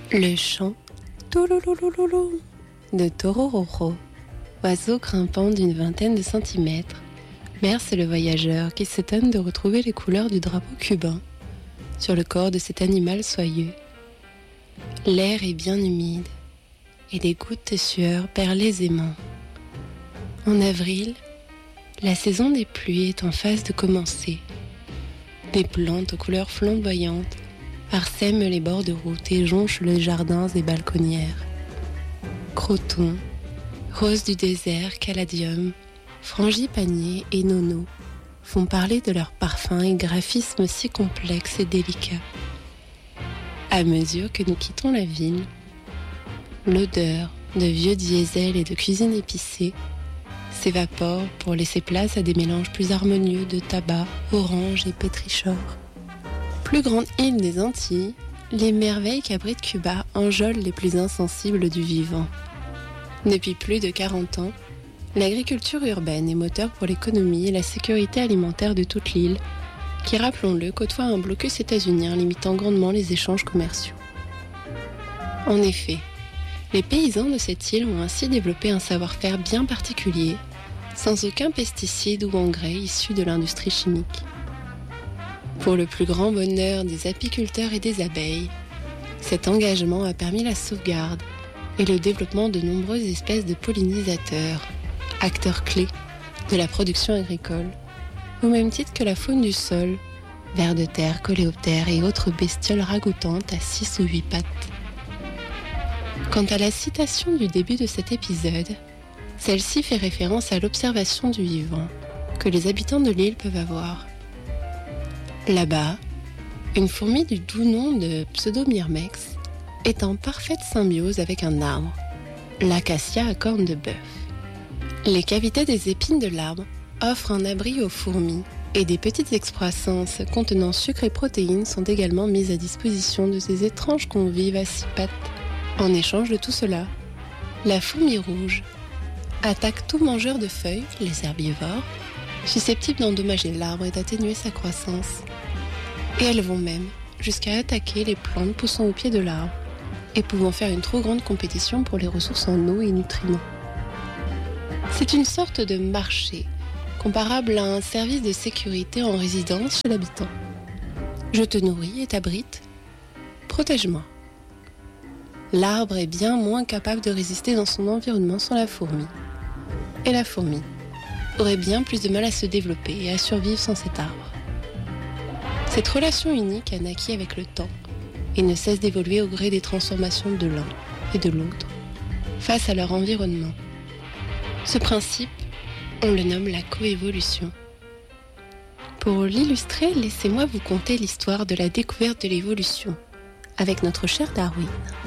Le chant toulouloulouloulou de Torororo, oiseau grimpant d'une vingtaine de centimètres, berce le voyageur qui s'étonne de retrouver les couleurs du drapeau cubain sur le corps de cet animal soyeux. L'air est bien humide et des gouttes de sueur perlent aisément. En avril, la saison des pluies est en phase de commencer. Des plantes aux couleurs flamboyantes parsèment les bords de route et jonchent les jardins et balconnières. Crotons, roses du désert, caladium, frangipanier et nono font parler de leur parfum et graphisme si complexe et délicat. À mesure que nous quittons la ville, l'odeur de vieux diesel et de cuisine épicée s'évapore pour laisser place à des mélanges plus harmonieux de tabac, orange et pétrichor. Plus grande île des Antilles, les merveilles qu'abrite Cuba enjolent les plus insensibles du vivant. Depuis plus de 40 ans, l'agriculture urbaine est moteur pour l'économie et la sécurité alimentaire de toute l'île, qui, rappelons-le, côtoie un blocus états-unien limitant grandement les échanges commerciaux. En effet, les paysans de cette île ont ainsi développé un savoir-faire bien particulier, sans aucun pesticide ou engrais issus de l'industrie chimique. Pour le plus grand bonheur des apiculteurs et des abeilles, cet engagement a permis la sauvegarde et le développement de nombreuses espèces de pollinisateurs, acteurs clés de la production agricole, au même titre que la faune du sol, vers de terre, coléoptères et autres bestioles ragoûtantes à 6 ou 8 pattes. Quant à la citation du début de cet épisode, celle-ci fait référence à l'observation du vivant que les habitants de l'île peuvent avoir. Là-bas, une fourmi du doux nom de Pseudomyrmex est en parfaite symbiose avec un arbre, l'acacia à cornes de bœuf. Les cavités des épines de l'arbre offrent un abri aux fourmis et des petites excroissances contenant sucre et protéines sont également mises à disposition de ces étranges convives à 6 pattes. En échange de tout cela, la fourmi rouge attaque tout mangeur de feuilles, les herbivores, susceptibles d'endommager l'arbre et d'atténuer sa croissance. Et elles vont même jusqu'à attaquer les plantes poussant au pied de l'arbre et pouvant faire une trop grande compétition pour les ressources en eau et nutriments. C'est une sorte de marché, comparable à un service de sécurité en résidence chez l'habitant. Je te nourris et t'abrite. Protège-moi. L'arbre est bien moins capable de résister dans son environnement sans la fourmi. Et la fourmi aurait bien plus de mal à se développer et à survivre sans cet arbre. Cette relation unique a naquit avec le temps et ne cesse d'évoluer au gré des transformations de l'un et de l'autre face à leur environnement. Ce principe, on le nomme la coévolution. Pour l'illustrer, laissez-moi vous conter l'histoire de la découverte de l'évolution avec notre cher Darwin.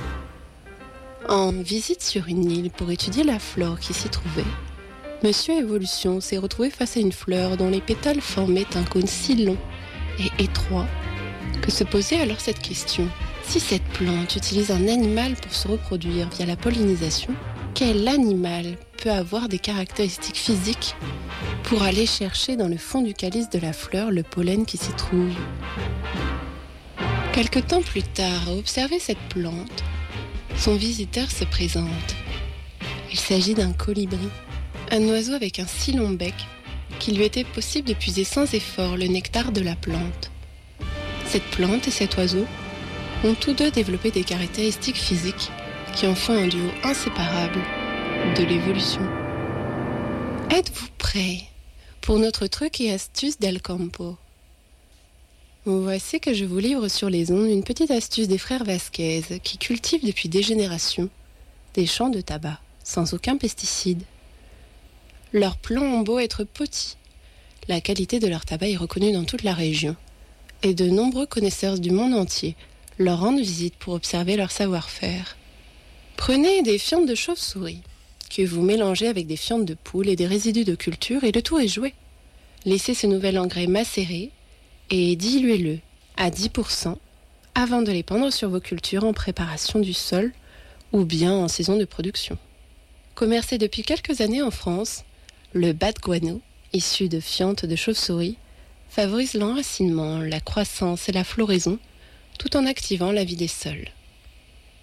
En visite sur une île pour étudier la flore qui s'y trouvait, Monsieur Évolution s'est retrouvé face à une fleur dont les pétales formaient un cône si long et étroit que se posait alors cette question. Si cette plante utilise un animal pour se reproduire via la pollinisation, quel animal peut avoir des caractéristiques physiques pour aller chercher dans le fond du calice de la fleur le pollen qui s'y trouve? Quelque temps plus tard, à observer cette plante, son visiteur se présente. Il s'agit d'un colibri, un oiseau avec un si long bec qu'il lui était possible de puiser sans effort le nectar de la plante. Cette plante et cet oiseau ont tous deux développé des caractéristiques physiques qui en font un duo inséparable de l'évolution. Êtes-vous prêts pour notre truc et astuce d'El Campo? Voici que je vous livre sur les ondes une petite astuce des frères Vasquez qui cultivent depuis des générations des champs de tabac sans aucun pesticide. Leurs plants ont beau être petits, la qualité de leur tabac est reconnue dans toute la région et de nombreux connaisseurs du monde entier leur rendent visite pour observer leur savoir-faire. Prenez des fientes de chauve-souris que vous mélangez avec des fientes de poule et des résidus de culture et le tour est joué. Laissez ce nouvel engrais macérer et diluez-le à 10% avant de l'épandre sur vos cultures en préparation du sol ou bien en saison de production. Commercé depuis quelques années en France, le bas de guano, issu de fientes de chauve-souris, favorise l'enracinement, la croissance et la floraison, tout en activant la vie des sols.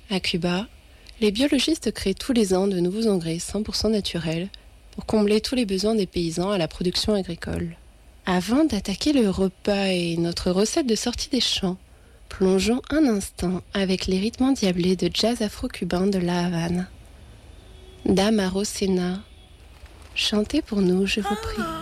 À Cuba, les biologistes créent tous les ans de nouveaux engrais 100% naturels pour combler tous les besoins des paysans à la production agricole. Avant d'attaquer le repas et notre recette de sortie des champs, plongeons un instant avec les rythmes endiablés de jazz afro-cubain de La Havane. Dame Arocena, chantez pour nous, je vous prie.